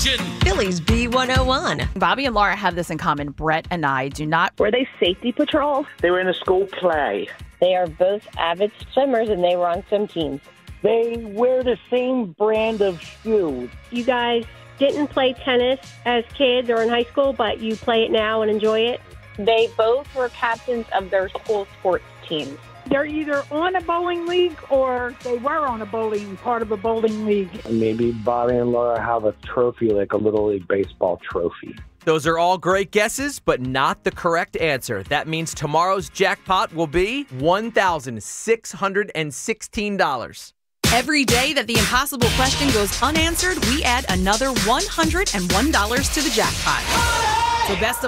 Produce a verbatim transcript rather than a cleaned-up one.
Station. Phillies B one oh one. Bobby and Laura have this in common. Brett and I do not. Were they safety patrol? They were in a school play. They are both avid swimmers, and they were on swim teams. They wear the same brand of shoes. You guys didn't play tennis as kids or in high school, but you play it now and enjoy it. They both were captains of their school sports teams. They're either on a bowling league or they were on a bowling, part of a bowling league. Maybe Bobby and Laura have a trophy, like a Little League Baseball trophy. Those are all great guesses, but not the correct answer. That means tomorrow's jackpot will be one thousand six hundred sixteen dollars. Every day that the impossible question goes unanswered, we add another one hundred one dollars to the jackpot. So best of